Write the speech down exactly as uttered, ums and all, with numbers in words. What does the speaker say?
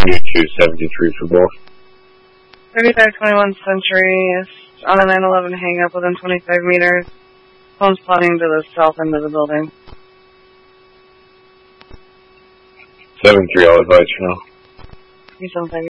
two seventy-three for both. thirty-five twenty-one Century is on a nine eleven hang-up within twenty-five meters. Phone's plotting to the south end of the building. seven three, I'll advise for now. three seven five